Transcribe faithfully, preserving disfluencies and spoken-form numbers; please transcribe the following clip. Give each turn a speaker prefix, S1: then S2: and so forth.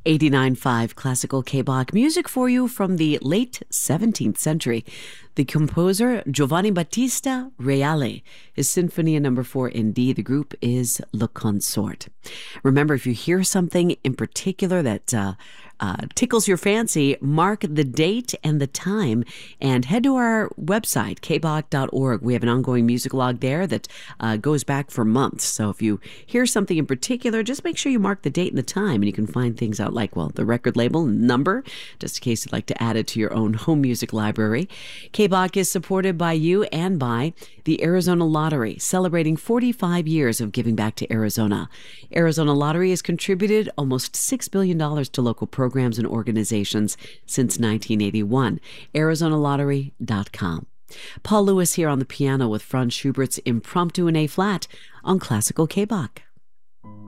S1: eighty-nine point five Classical K-Bach, music for you from the late seventeenth century. The composer Giovanni Battista Reale, his Sinfonia number four in D. The group is Le Consort. Remember, if you hear something in particular that uh, uh, tickles your fancy, mark the date and the time and head to our website, k bach dot org. We have an ongoing music log there that uh, goes back for months. So if you hear something in particular, just make sure you mark the date and the time, and you can find things out like, well, the record label number, just in case you'd like to add it to your own home music library. K-Bach is supported by you and by the Arizona Lottery, celebrating forty-five years of giving back to Arizona. Arizona Lottery has contributed almost six billion dollars to local programs and organizations since nineteen eighty-one. Arizona Lottery dot com. Paul Lewis here on the piano with Franz Schubert's Impromptu in A-flat on Classical K-Bach.